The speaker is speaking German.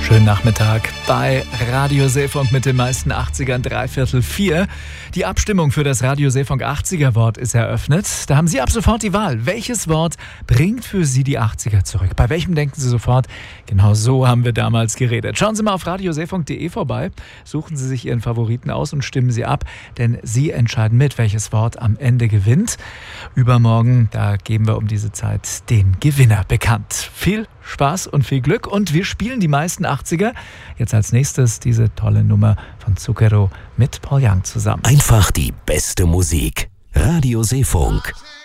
Schönen Nachmittag bei Radio Seefunk mit den meisten 80ern, 3/4. Die Abstimmung für das Radio Seefunk 80er-Wort ist eröffnet. Da haben Sie ab sofort die Wahl. Welches Wort bringt für Sie die 80er zurück? Bei welchem denken Sie sofort? Genau so haben wir damals geredet. Schauen Sie mal auf radioseefunk.de vorbei. Suchen Sie sich Ihren Favoriten aus und stimmen Sie ab, denn Sie entscheiden mit, welches Wort am Ende gewinnt. Übermorgen, da geben wir um diese Zeit den Gewinner bekannt. Viel Spaß und viel Glück und wir spielen die meisten 80er. Jetzt als nächstes diese tolle Nummer von Zucchero mit Paul Young zusammen. Einfach die beste Musik. Radio Seefunk.